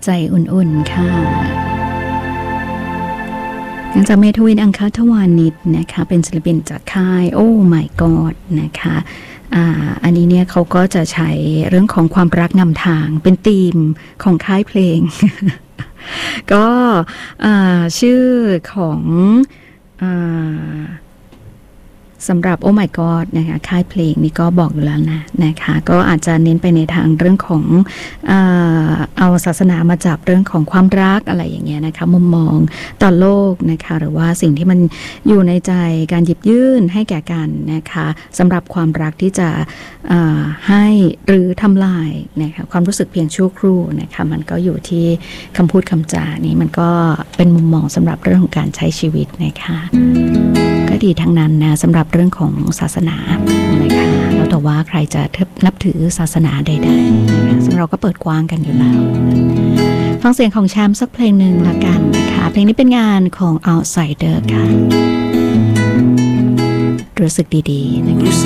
ใจอุ่นๆค่ะจากเมทวินอังคาทวานิชนะคะเป็นศิลปินจากค่าย Oh My God นะคะอันนี้เนี่ยเขาก็จะใช้เรื่องของความรักนำทางเป็นธีมของค่ายเพลง ก็ชื่อของสำหรับ Oh My God นะคะค่ายเพลงนี่ก็บอกอยู่แล้วนะคะก็อาจจะเน้นไปในทางเรื่องของเอาศาสนามาจับเรื่องของความรักอะไรอย่างเงี้ยนะคะมุมมองต่อโลกนะคะหรือว่าสิ่งที่มันอยู่ในใจการหยิบยื่นให้แก่กันนะคะสำหรับความรักที่จะให้หรือทำลายนะคะความรู้สึกเพียงชั่วครู่นะคะมันก็อยู่ที่คำพูดคำจานี้มันก็เป็นมุมมองสำหรับเรื่องของการใช้ชีวิตนะคะก็ดีทั้งนั้นนะสำหรับเรื่องของศาสนานะคะแล้วแต่ว่าใครจะนับถือศาสนาใดๆนะคะซึ่งเราก็เปิดกว้างกันอยู่แล้วฟังเสียงของแชมป์สักเพลงหนึ่งละกันนะคะเพลงนี้เป็นงานของ Outsider ค่ะรู้สึกดีๆนะคะ